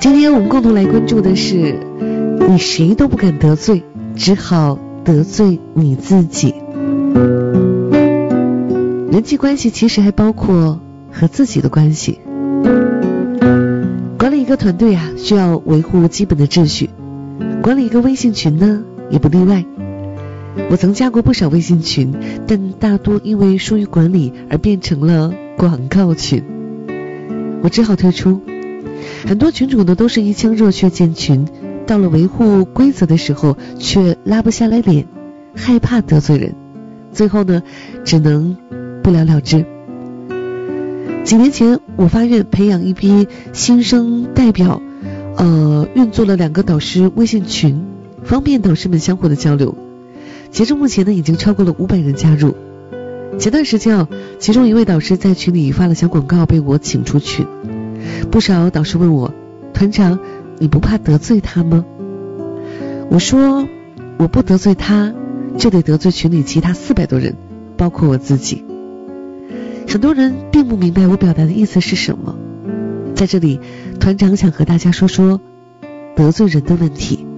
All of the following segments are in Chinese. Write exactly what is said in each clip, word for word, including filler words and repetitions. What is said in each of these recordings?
今天我们共同来关注的是，你谁都不敢得罪，只好得罪你自己。人际关系其实还包括和自己的关系。管理一个团队啊，需要维护基本的秩序。管理一个微信群呢，也不例外。我曾加过不少微信群，但大多因为疏于管理而变成了广告群，我只好退出。很多群主呢都是一腔热血建群，到了维护规则的时候却拉不下来脸，害怕得罪人，最后呢只能不了了之。几年前我发愿培养一批新生代表，呃，运作了两个导师微信群，方便导师们相互的交流。截至目前呢，已经超过了五百人加入。前段时间啊，其中一位导师在群里发了小广告，被我请出群。不少导师问我，团长，你不怕得罪他吗？我说，我不得罪他，就得得罪群里其他四百多人，包括我自己。很多人并不明白我表达的意思是什么。在这里，团长想和大家说说得罪人的问题。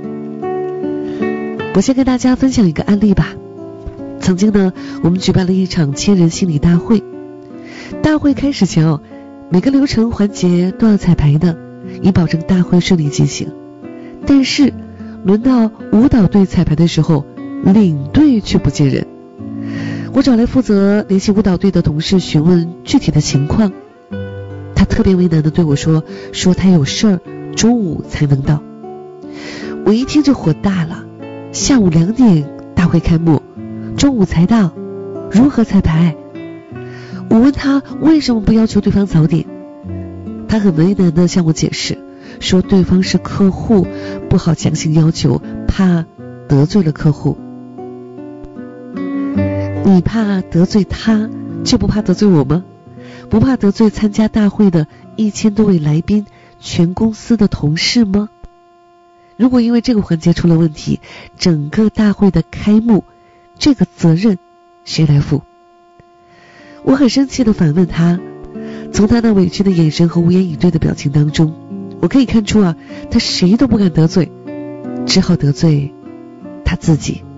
我先跟大家分享一个案例吧。曾经呢，我们举办了一场千人心理大会。大会开始前哦，每个流程环节都要彩排的，以保证大会顺利进行。但是轮到舞蹈队彩排的时候，领队却不见人。我找来负责联系舞蹈队的同事询问具体的情况，他特别为难的对我说，说他有事儿，中午才能到。我一听就火大了，下午两点大会开幕，中午才到，如何彩排？我问他为什么不要求对方早点，他很为难的向我解释，说对方是客户，不好强行要求，怕得罪了客户。你怕得罪他，就不怕得罪我吗？不怕得罪参加大会的一千多位来宾，全公司的同事吗？如果因为这个环节出了问题，整个大会的开幕，这个责任谁来负？我很生气地反问他，从他那委屈的眼神和无言以对的表情当中，我可以看出啊，他谁都不敢得罪，只好得罪他自己。